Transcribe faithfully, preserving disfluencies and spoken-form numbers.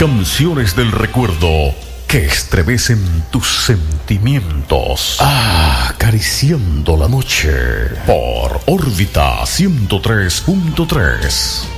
Canciones del recuerdo que estremecen tus sentimientos. Ah, acariciando la noche por Órbita ciento tres punto tres.